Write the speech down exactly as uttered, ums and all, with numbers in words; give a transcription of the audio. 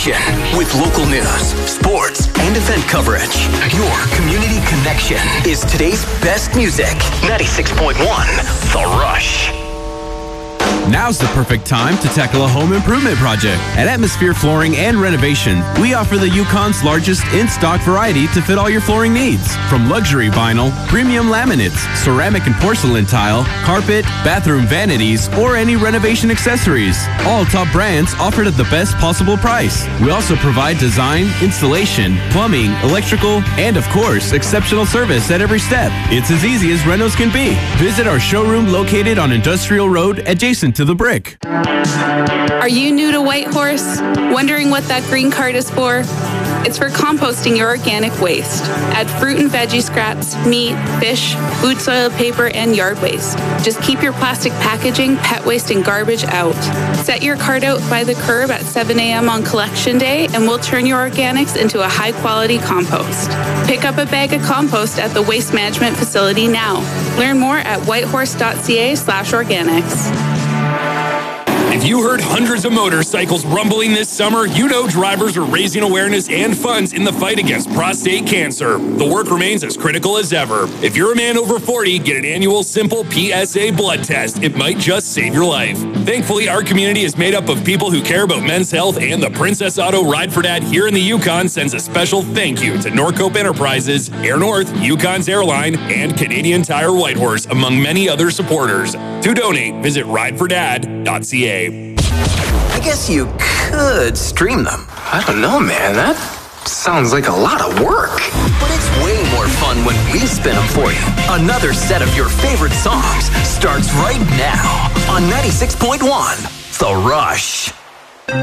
Connection with local news, sports, and event coverage. Your community connection is today's best music. ninety-six point one, The Rush. Now's the perfect time to tackle a home improvement project. At Atmosphere Flooring and Renovation, we offer the Yukon's largest in-stock variety to fit all your flooring needs. From luxury vinyl, premium laminates, ceramic and porcelain tile, carpet, bathroom vanities, or any renovation accessories. All top brands offered at the best possible price. We also provide design, installation, plumbing, electrical, and of course, exceptional service at every step. It's as easy as renos can be. Visit our showroom located on Industrial Road adjacent to the Brick. Are you new to Whitehorse? Wondering what that green card is for? It's for composting your organic waste. Add fruit and veggie scraps, meat, fish, food soil paper, and yard waste. Just keep your plastic packaging, pet waste, and garbage out. Set your cart out by the curb at seven a.m. on collection day, and we'll turn your organics into a high-quality compost. Pick up a bag of compost at the Waste Management Facility now. Learn more at whitehorse.ca slash organics. If you heard hundreds of motorcycles rumbling this summer, you know drivers are raising awareness and funds in the fight against prostate cancer. The work remains as critical as ever. If you're a man over forty, get an annual simple P S A blood test. It might just save your life. Thankfully, our community is made up of people who care about men's health, and the Princess Auto Ride for Dad here in the Yukon sends a special thank you to Norcope Enterprises, Air North, Yukon's Airline, and Canadian Tire Whitehorse, among many other supporters. To donate, visit ride for dad dot c a. I guess you could stream them. I don't know, man. That sounds like a lot of work. But it's way more fun when we spin them for you. Another set of your favorite songs starts right now on ninety-six point one, The Rush.